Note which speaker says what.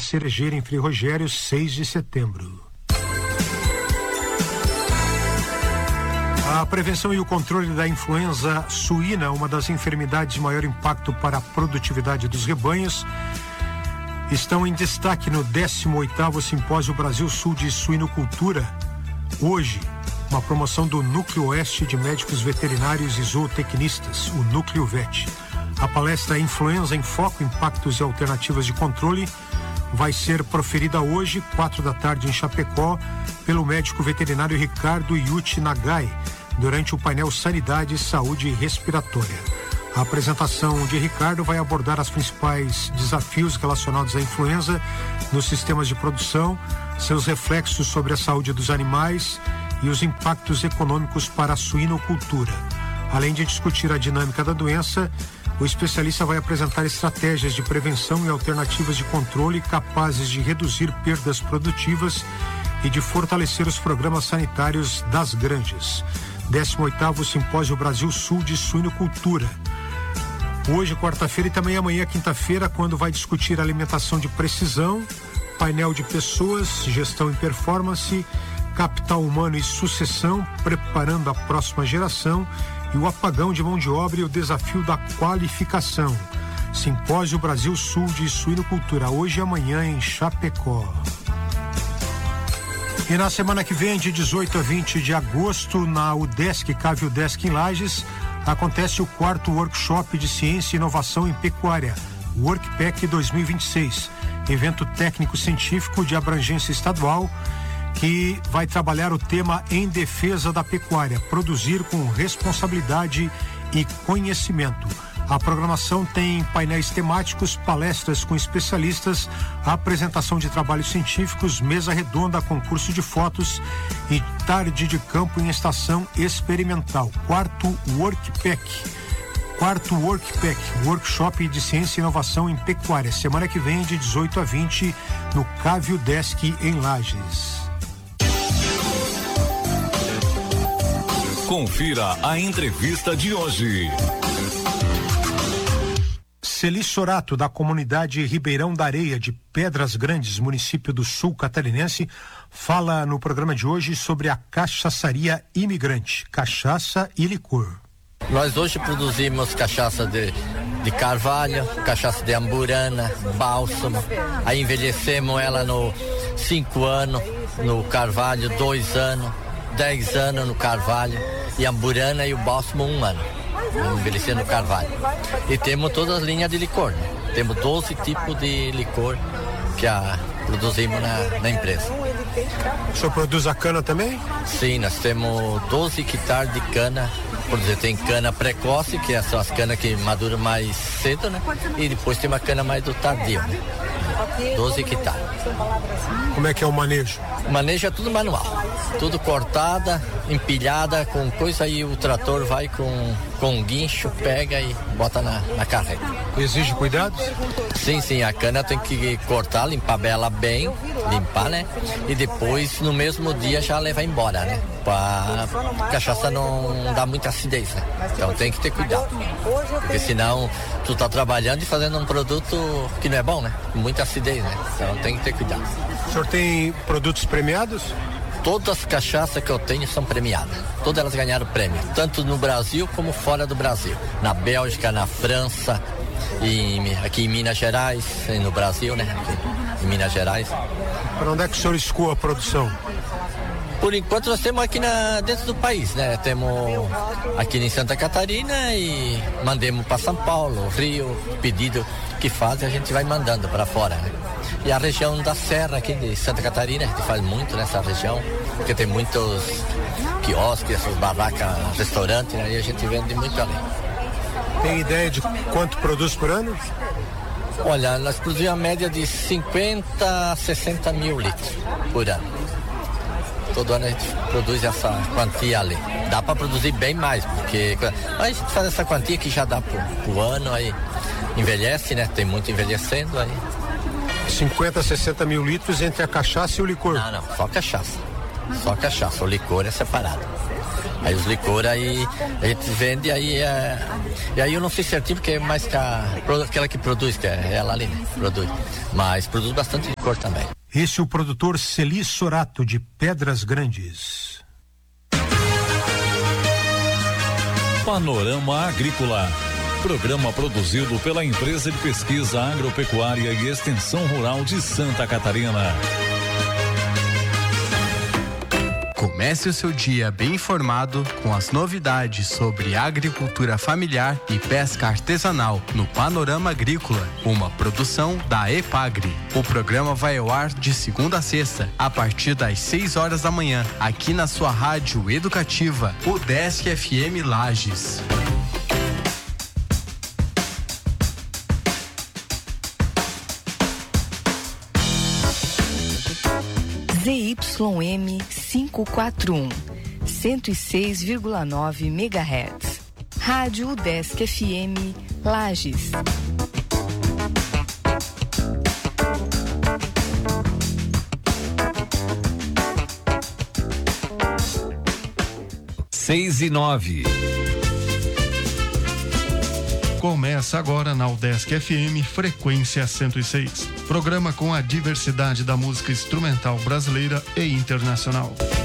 Speaker 1: Cerejeira, em Frei Rogério, 6 de setembro. A prevenção e o controle da influenza suína, uma das enfermidades de maior impacto para a produtividade dos rebanhos, estão em destaque no 18º Simpósio Brasil Sul de Suinocultura. Hoje, uma promoção do Núcleo Oeste de Médicos Veterinários e Zootecnistas, o Núcleo VET. A palestra Influenza em Foco, Impactos e Alternativas de Controle vai ser proferida hoje, 4 da tarde, em Chapecó, pelo médico veterinário Ricardo Yuti Nagai, durante o painel Sanidade, Saúde Respiratória. A apresentação de Ricardo vai abordar os principais desafios relacionados à influenza nos sistemas de produção, seus reflexos sobre a saúde dos animais e os impactos econômicos para a suinocultura. Além de discutir a dinâmica da doença, o especialista vai apresentar estratégias de prevenção e alternativas de controle capazes de reduzir perdas produtivas e de fortalecer os programas sanitários das granjas. 18º Simpósio Brasil Sul de Suinocultura. Hoje, quarta-feira, e também amanhã, quinta-feira, quando vai discutir alimentação de precisão, painel de pessoas, gestão e performance, capital humano e sucessão, preparando a próxima geração, e o apagão de mão de obra e o desafio da qualificação. Simpósio Brasil Sul de Suinocultura, hoje e amanhã em Chapecó. E na semana que vem, de 18 a 20 de agosto, na UDESC, CAV UDESC em Lages, acontece o 4º Workshop de Ciência e Inovação em Pecuária, WorkPEC 2026, evento técnico-científico de abrangência estadual, que vai trabalhar o tema Em Defesa da Pecuária, produzir com responsabilidade e conhecimento. A programação tem painéis temáticos, palestras com especialistas, apresentação de trabalhos científicos, mesa redonda, concurso de fotos e tarde de campo em estação experimental. 4º WorkPEC, Workshop de Ciência e Inovação em Pecuária, semana que vem, de 18 a 20, no CAV UDESC em Lages.
Speaker 2: Confira a entrevista de hoje.
Speaker 1: Celi Sorato, da comunidade Ribeirão da Areia, de Pedras Grandes, município do Sul catarinense, fala no programa de hoje sobre a cachaçaria imigrante, cachaça e licor.
Speaker 3: Nós hoje produzimos cachaça de carvalho, cachaça de amburana, bálsamo. Aí envelhecemos ela no 5 anos, no carvalho 2 anos, 10 anos no carvalho, e a amburana e o bálsamo 1 ano. Envelhecendo no carvalho. E temos todas as linhas de licor, né? Temos 12 tipos de licor que produzimos na empresa.
Speaker 1: O senhor produz a cana também?
Speaker 3: Sim, nós temos 12 hectares de cana. Tem cana precoce, que são as canas que maduram mais cedo, né? E depois tem uma cana mais do tardio, né? 12 hectares.
Speaker 1: Como é que é o manejo?
Speaker 3: O manejo é tudo manual, tudo cortada, empilhada com coisa, e o trator vai com um guincho, pega e bota na carreta.
Speaker 1: Exige cuidados?
Speaker 3: Sim, a cana tem que cortar, limpar ela bem, né? E depois, no mesmo dia, já levar embora, né? Pra cachaça não dá muita acidez, né? Então tem que ter cuidado, porque senão tu tá trabalhando e fazendo um produto que não é bom, né? Com muita acidez, né? Então tem que ter cuidado.
Speaker 1: O senhor tem produtos premiados?
Speaker 3: Todas as cachaças que eu tenho são premiadas. Todas elas ganharam prêmio, tanto no Brasil como fora do Brasil. Na Bélgica, na França, aqui em Minas Gerais, no Brasil, né? Aqui em Minas Gerais.
Speaker 1: Para onde é que o senhor escoa a produção?
Speaker 3: Por enquanto nós temos aqui dentro do país, né? Temos aqui em Santa Catarina e mandemos para São Paulo, Rio, pedido que faz, a gente vai mandando para fora, né? E a região da Serra aqui de Santa Catarina, a gente faz muito nessa região, porque tem muitos quiosques, essas barracas, restaurantes, né? E a gente vende muito ali.
Speaker 1: Tem ideia de quanto produz por ano?
Speaker 3: Olha, nós produzimos a média de 50 a 60 mil litros por ano. Todo ano a gente produz essa quantia ali. Dá para produzir bem mais, porque a gente faz essa quantia que já dá pro ano, aí envelhece, né? Tem muito envelhecendo aí.
Speaker 1: 50 a 60 mil litros entre a cachaça e o licor?
Speaker 3: Não, só cachaça. Só cachaça, o licor é separado. Aí os licores aí a gente vende, e aí eu não sei certinho porque é mais que aquela que produz, que é ela ali, né? Produz. Mas produz bastante licor também.
Speaker 1: Esse é o produtor Celi Sorato, de Pedras Grandes.
Speaker 2: Panorama Agrícola. Programa produzido pela Empresa de Pesquisa Agropecuária e Extensão Rural de Santa Catarina.
Speaker 4: Comece o seu dia bem informado com as novidades sobre agricultura familiar e pesca artesanal no Panorama Agrícola, uma produção da EPAGRE. O programa vai ao ar de segunda a sexta, a partir das 6 horas da manhã, aqui na sua rádio educativa, UDESC FM Lages.
Speaker 5: ZYM 541, 106,9 MHz. Rádio UDESC FM Lages.
Speaker 2: Seis e 9.
Speaker 6: Começa agora na UDESC FM, frequência 106. Programa com a diversidade da música instrumental brasileira e internacional.